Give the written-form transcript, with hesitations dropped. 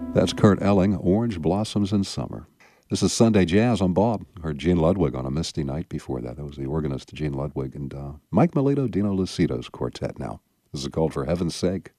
That's Kurt Elling, Orange Blossoms in Summer. This is Sunday Jazz. I'm Bob. Heard Gene Ludwig on a misty night before that. That was the organist, Gene Ludwig, and Mike Melito, Dino Lucido's quartet now. This is called For Heaven's Sake.